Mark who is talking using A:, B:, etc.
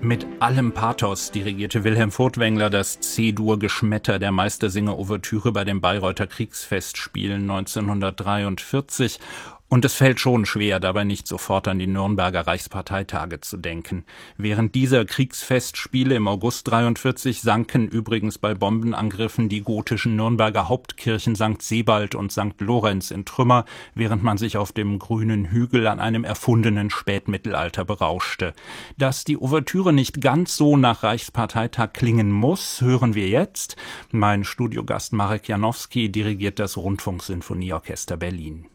A: Mit allem Pathos dirigierte Wilhelm Furtwängler das C-Dur-Geschmetter der Meistersinger-Ouvertüre bei den Bayreuther Kriegsfestspielen 1943. Und es fällt schon schwer, dabei nicht sofort an die Nürnberger Reichsparteitage zu denken. Während dieser Kriegsfestspiele im August 43 sanken übrigens bei Bombenangriffen die gotischen Nürnberger Hauptkirchen St. Sebald und St. Lorenz in Trümmer, während man sich auf dem grünen Hügel an einem erfundenen Spätmittelalter berauschte. Dass die Ouvertüre nicht ganz so nach Reichsparteitag klingen muss, hören wir jetzt. Mein Studiogast Marek Janowski dirigiert das Rundfunksinfonieorchester Berlin.